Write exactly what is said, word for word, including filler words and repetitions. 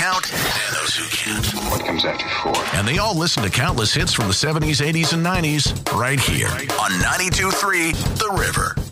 count and those who can't. What comes after four? And they all listen to countless hits from the seventies, eighties, and nineties right here on ninety-two point three The River.